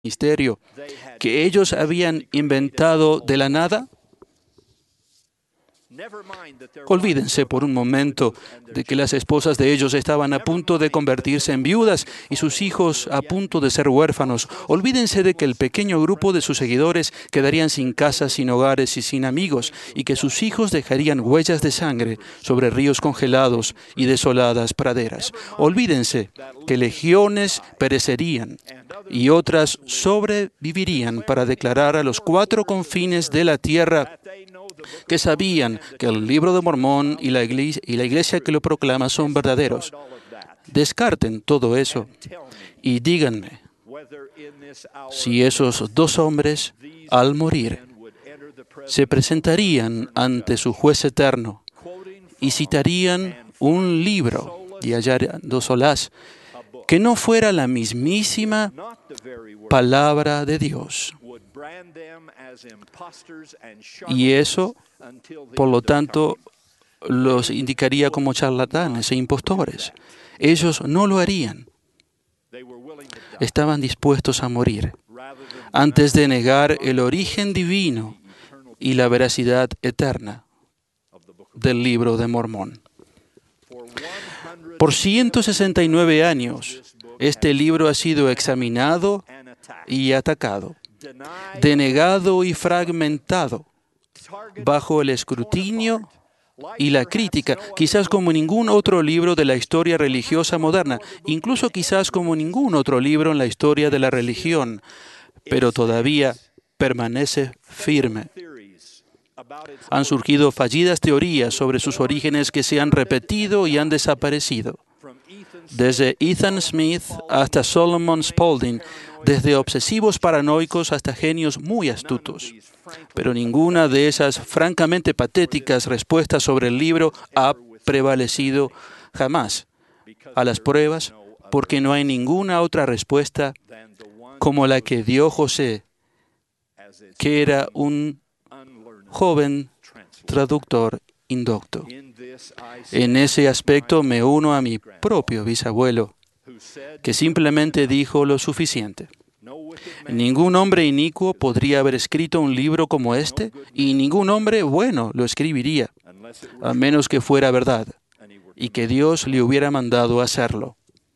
ministerio que ellos habían inventado de la nada? Olvídense por un momento de que las esposas de ellos estaban a punto de convertirse en viudas y sus hijos a punto de ser huérfanos. Olvídense de que el pequeño grupo de sus seguidores quedarían sin casas, sin hogares y sin amigos, y que sus hijos dejarían huellas de sangre sobre ríos congelados y desoladas praderas. Olvídense que legiones perecerían y otras sobrevivirían para declarar a los cuatro confines de la tierra que sabían que el Libro de Mormón y la iglesia que lo proclama son verdaderos. Descarten todo eso y díganme si esos dos hombres, al morir, se presentarían ante su juez eterno y citarían un libro y hallando solaz que no fuera la mismísima palabra de Dios. Y eso, por lo tanto, los indicaría como charlatanes e impostores. Ellos no lo harían. Estaban dispuestos a morir antes de negar el origen divino y la veracidad eterna del Libro de Mormón. Por 169 años, este libro ha sido examinado y atacado, denegado y fragmentado, bajo el escrutinio y la crítica, quizás como ningún otro libro de la historia religiosa moderna, incluso quizás como ningún otro libro en la historia de la religión, pero todavía permanece firme. Han surgido fallidas teorías sobre sus orígenes que se han repetido y han desaparecido. Desde Ethan Smith hasta Solomon Spaulding, desde obsesivos paranoicos hasta genios muy astutos. Pero ninguna de esas francamente patéticas respuestas sobre el libro ha prevalecido jamás a las pruebas, porque no hay ninguna otra respuesta como la que dio José, que era un joven traductor indocto. En ese aspecto me uno a mi propio bisabuelo, que simplemente dijo lo suficiente. Ningún hombre inicuo podría haber escrito un libro como este, y ningún hombre bueno lo escribiría, a menos que fuera verdad, y que Dios le hubiera mandado hacerlo.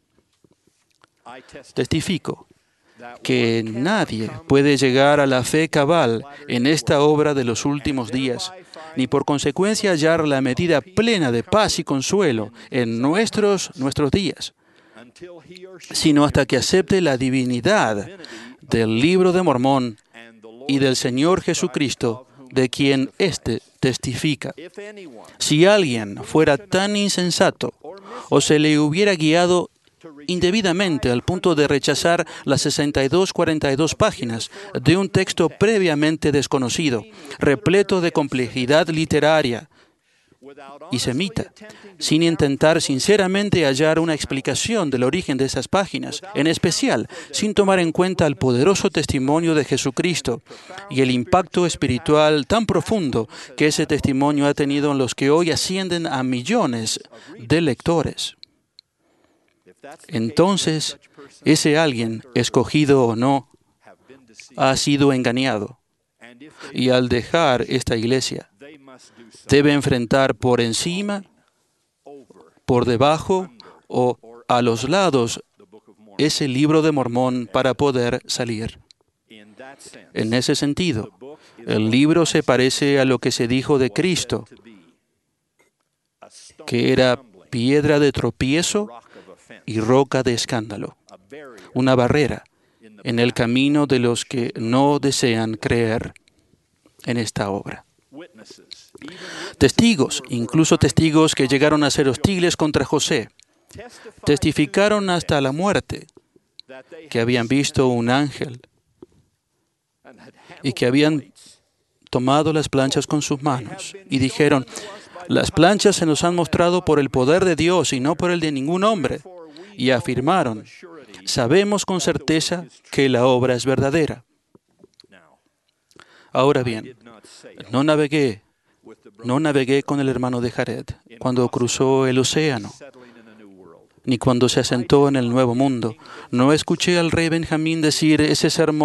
Testifico que nadie puede llegar a la fe cabal en esta obra de los últimos días, ni por consecuencia hallar la medida plena de paz y consuelo en nuestros días, sino hasta que acepte la divinidad del Libro de Mormón y del Señor Jesucristo, de quien éste testifica. Si alguien fuera tan insensato o se le hubiera guiado indebidamente al punto de rechazar las 42 páginas de un texto previamente desconocido, repleto de complejidad literaria y semita, sin intentar sinceramente hallar una explicación del origen de esas páginas, en especial sin tomar en cuenta el poderoso testimonio de Jesucristo y el impacto espiritual tan profundo que ese testimonio ha tenido en los que hoy ascienden a millones de lectores. Entonces, ese alguien, escogido o no, ha sido engañado. Y al dejar esta iglesia, debe enfrentar por encima, por debajo o a los lados ese Libro de Mormón para poder salir. En ese sentido, el libro se parece a lo que se dijo de Cristo, que era piedra de tropiezo y roca de escándalo, una barrera en el camino de los que no desean creer en esta obra. Testigos, incluso testigos que llegaron a ser hostiles contra José, testificaron hasta la muerte que habían visto un ángel y que habían tomado las planchas con sus manos y dijeron: las planchas se nos han mostrado por el poder de Dios y no por el de ningún hombre. Y afirmaron: sabemos con certeza que la obra es verdadera. Ahora bien, no navegué con el hermano de Jared cuando cruzó el océano ni cuando se asentó en el Nuevo Mundo. No escuché al rey Benjamín decir ese sermón